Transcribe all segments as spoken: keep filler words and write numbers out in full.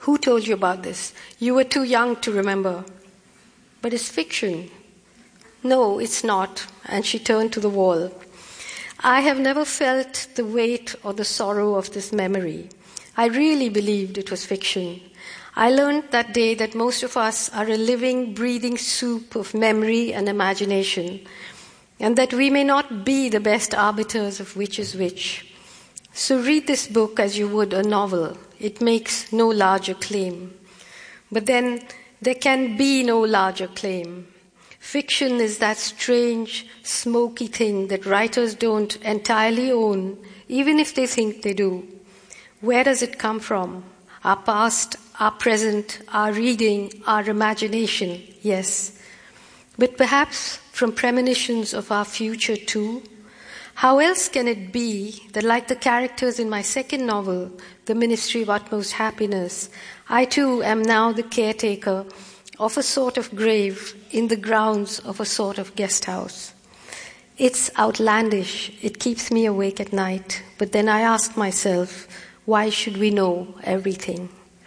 Who told you about this? You were too young to remember. But it's fiction. No, it's not. And she turned to the wall. I have never felt the weight or the sorrow of this memory. I really believed it was fiction. I learned that day that most of us are a living, breathing soup of memory and imagination, and that we may not be the best arbiters of which is which. So read this book as you would a novel. It makes no larger claim. But then there can be no larger claim. Fiction is that strange, smoky thing that writers don't entirely own, even if they think they do. Where does it come from? Our past, our present, our reading, our imagination, yes. But perhaps from premonitions of our future too? How else can it be that, like the characters in my second novel, The Ministry of Utmost Happiness, I too am now the caretaker of a sort of grave in the grounds of a sort of guest house? It's outlandish. It keeps me awake at night. But then I ask myself, why should we know everything?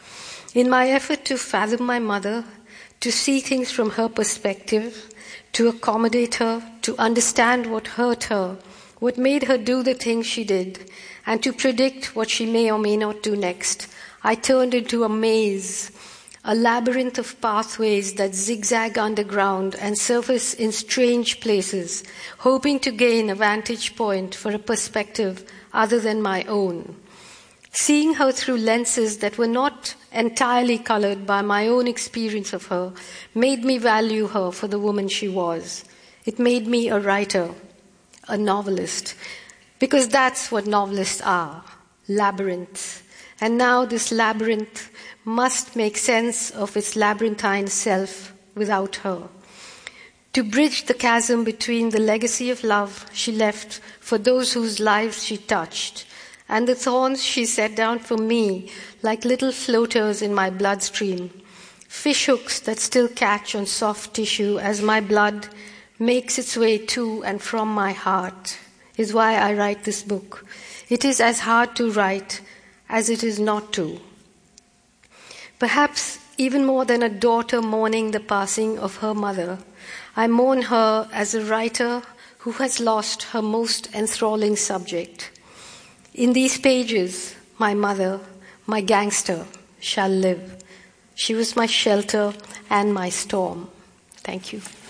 In my effort to fathom my mother, to see things from her perspective, to accommodate her, to understand what hurt her, what made her do the things she did, and to predict what she may or may not do next, I turned into a maze, a labyrinth of pathways that zigzag underground and surface in strange places, hoping to gain a vantage point for a perspective other than my own. Seeing her through lenses that were not entirely colored by my own experience of her made me value her for the woman she was. It made me a writer, a novelist, because that's what novelists are, labyrinths. And now this labyrinth must make sense of its labyrinthine self without her. To bridge the chasm between the legacy of love she left for those whose lives she touched, and the thorns she set down for me like little floaters in my bloodstream, fish hooks that still catch on soft tissue as my blood makes its way to and from my heart, is why I write this book. It is as hard to write as it is not to. Perhaps even more than a daughter mourning the passing of her mother, I mourn her as a writer who has lost her most enthralling subject. In these pages, my mother, my gangster, shall live. She was my shelter and my storm. Thank you.